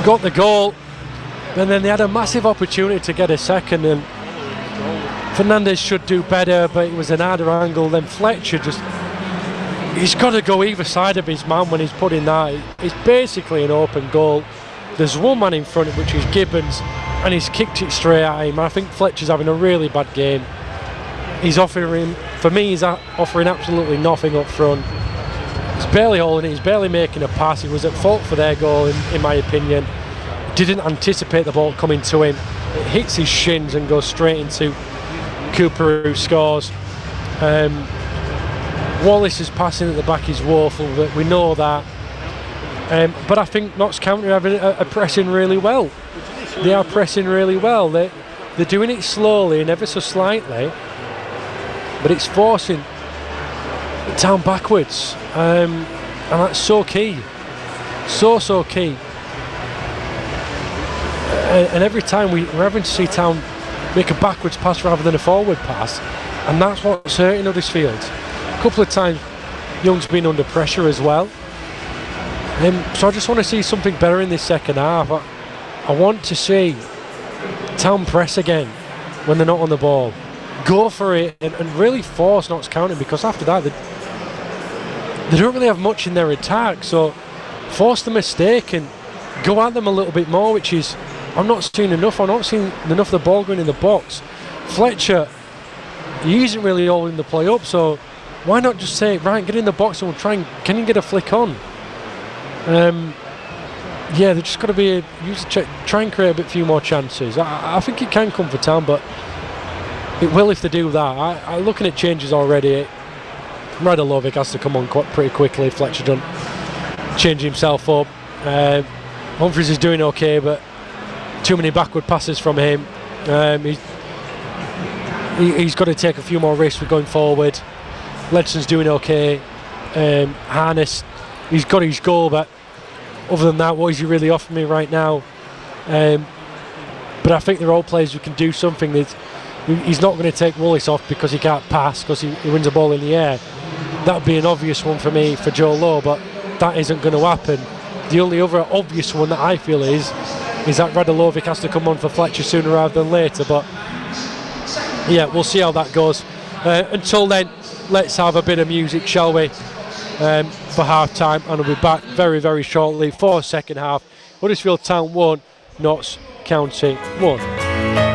got the goal, and then they had a massive opportunity to get a second, and Fernandez should do better, but it was an harder angle. Then Fletcher he's got to go either side of his man when he's putting that. It's basically an open goal. There's one man in front, which is Gibbons, and he's kicked it straight at him. I think Fletcher's having a really bad game. He's offering absolutely nothing up front. He's barely holding it, he's barely making a pass. He was at fault for their goal, in my opinion. Didn't anticipate the ball coming to him. It hits his shins and goes straight into Cooper, who scores. Wallace's passing at the back is woeful, but we know that. But I think Notts County are pressing really well. They are pressing really well. They're doing it slowly and ever so slightly, but it's forcing Town backwards, and that's so key, so key. And every time we're having to see Town make a backwards pass rather than a forward pass, and that's what's hurting Huddersfield. A couple of times Young's been under pressure as well. So I just want to see something better in this second half. I want to see Town press again when they're not on the ball. Go for it and really force Notts County, because after that they don't really have much in their attack. So force the mistake and go at them a little bit more, which is, I'm not seeing enough. I'm not seeing enough of the ball going in the box. Fletcher, he isn't really holding the play up, so why not just say, right, get in the box and we'll try and, can you get a flick on? Yeah, they've just got to try and create a few more chances. I think it can come for Town, but it will if they do that. I'm looking at changes already. Radalovic has to come on pretty quickly. Fletcher done change himself up. Humphries is doing okay, but too many backward passes from him. He's got to take a few more risks with going forward. Ledson's doing okay. Harness, he's got his goal, but other than that, what is he really offering me right now? But I think they're all players who can do something. He's not going to take Wallace off because he can't pass, because he wins a ball in the air. That would be an obvious one for me for Joe Lowe, but that isn't going to happen. The only other obvious one that I feel is that Radalovic has to come on for Fletcher sooner rather than later. But yeah, we'll see how that goes. Until then, let's have a bit of music, shall we? For half time, and we'll be back very, very shortly for second half. Huddersfield Town 1, Notts County 1.